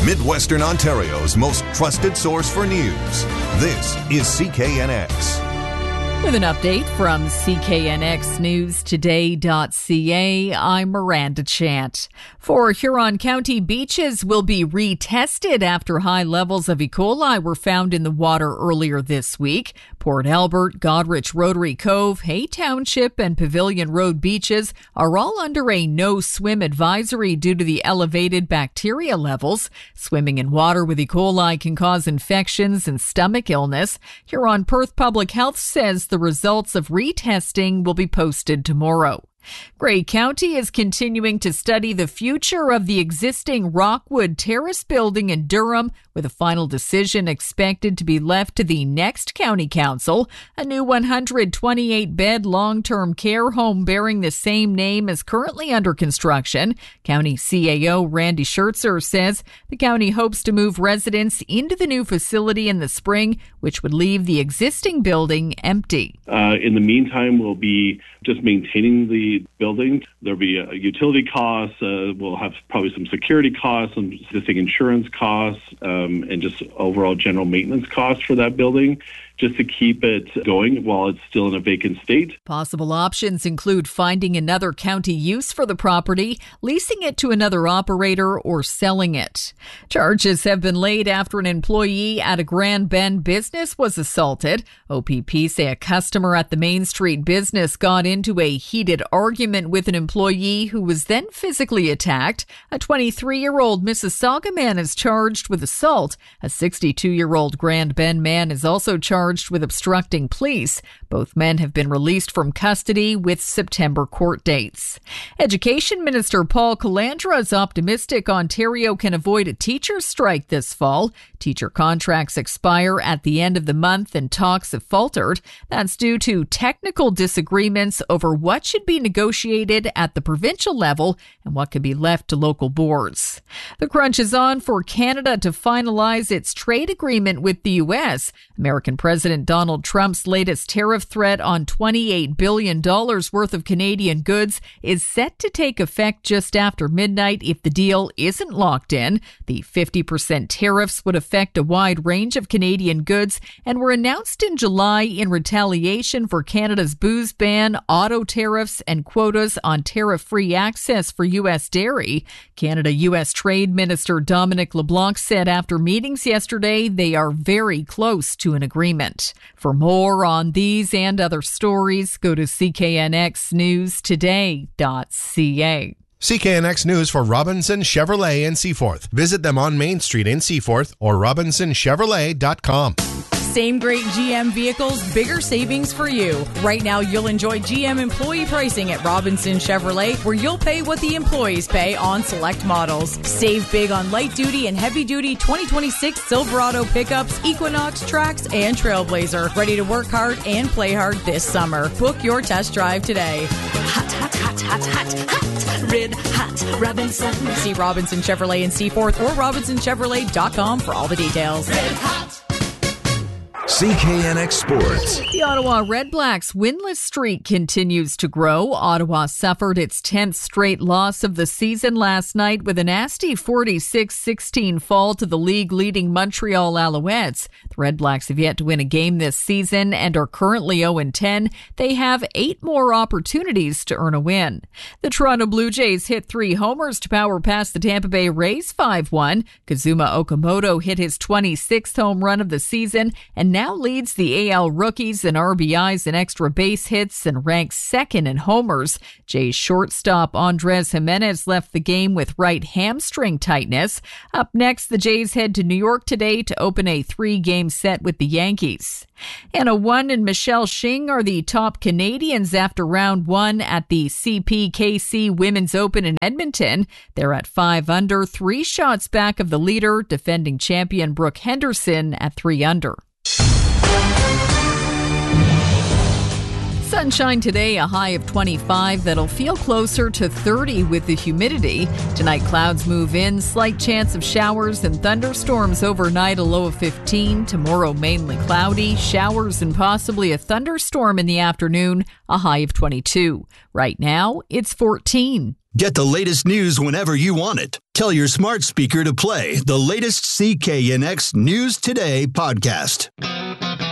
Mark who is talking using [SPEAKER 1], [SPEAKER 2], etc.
[SPEAKER 1] Midwestern Ontario's most trusted source for news. This is CKNX.
[SPEAKER 2] With an update from CKNXNewsToday.ca, I'm Miranda Chant. 4 Huron County beaches will be retested after high levels of E. coli were found in the water earlier this week. Port Albert, Godrich Rotary Cove, Hay Township, and Pavilion Road beaches are all under a no-swim advisory due to the elevated bacteria levels. Swimming in water with E. coli can cause infections and stomach illness. Huron Perth Public Health says the results of retesting will be posted tomorrow. Grey County is continuing to study the future of the existing Rockwood Terrace building in Durham, with a final decision expected to be left to the next county council. A new 128-bed long-term care home bearing the same name is currently under construction. County CAO Randy Schertzer says the county hopes to move residents into the new facility in the spring, which would leave the existing building empty.
[SPEAKER 3] In the meantime, we'll be just maintaining the building. There'll be utility costs. We'll have probably some security costs, some existing insurance costs, and just overall general maintenance costs for that building, just to keep it going while it's still in a vacant state.
[SPEAKER 2] Possible options include finding another county use for the property, leasing it to another operator, or selling it. Charges have been laid after an employee at a Grand Bend business was assaulted. OPP say a customer at the Main Street business got into a heated argument with an employee who was then physically attacked. A 23-year-old Mississauga man is charged with assault. A 62-year-old Grand Bend man is also charged with obstructing police. Both men have been released from custody with September court dates. Education Minister Paul Calandra is optimistic Ontario can avoid a teacher's strike this fall. Teacher contracts expire at the end of the month and talks have faltered. That's due to technical disagreements over what should be negotiated at the provincial level and what could be left to local boards. The crunch is on for Canada to finalize its trade agreement with the U.S. American President Donald Trump's latest tariff threat on $28 billion worth of Canadian goods is set to take effect just after midnight if the deal isn't locked in. The 50% tariffs would affect a wide range of Canadian goods and were announced in July in retaliation for Canada's booze ban, auto tariffs, and quotas on tariff-free access for U.S. dairy. Canada-U.S. Trade Minister Dominic LeBlanc said after meetings yesterday they are very close to an agreement. For more on these and other stories, go to CKNXNewsToday.ca.
[SPEAKER 4] CKNX News for Robinson Chevrolet in Seaforth. Visit them on Main Street in Seaforth or RobinsonChevrolet.com.
[SPEAKER 5] Same great GM vehicles, bigger savings for you. Right now, you'll enjoy GM employee pricing at Robinson Chevrolet, where you'll pay what the employees pay on select models. Save big on light-duty and heavy-duty 2026 Silverado pickups, Equinox, Trax, and Trailblazer. Ready to work hard and play hard this summer. Book your test drive today.
[SPEAKER 6] Hot, hot, hot, hot, hot, hot. Red hot Robinson.
[SPEAKER 5] See Robinson Chevrolet in Seaforth or RobinsonChevrolet.com for all the details.
[SPEAKER 6] Red hot.
[SPEAKER 1] CKNX Sports.
[SPEAKER 2] The Ottawa Redblacks' winless streak continues to grow. Ottawa suffered its 10th straight loss of the season last night with a nasty 46-16 fall to the league-leading Montreal Alouettes. The Redblacks have yet to win a game this season and are currently 0-10. They have 8 more opportunities to earn a win. The Toronto Blue Jays hit 3 homers to power past the Tampa Bay Rays 5-1. Kazuma Okamoto hit his 26th home run of the season and now leads the AL rookies in RBIs and extra base hits and ranks second in homers. Jays shortstop Andres Jimenez left the game with right hamstring tightness. Up next, the Jays head to New York today to open a 3-game set with the Yankees. Anna Won and Michelle Shing are the top Canadians after round 1 at the CPKC Women's Open in Edmonton. They're at 5 under, 3 shots back of the leader, defending champion Brooke Henderson at 3 under. Sunshine today, a high of 25 that'll feel closer to 30 with the humidity. Tonight, clouds move in, slight chance of showers and thunderstorms overnight, a low of 15. Tomorrow, mainly cloudy, showers and possibly a thunderstorm in the afternoon, a high of 22. Right now, it's 14.
[SPEAKER 7] Get the latest news whenever you want it. Tell your smart speaker to play the latest CKNX News Today podcast.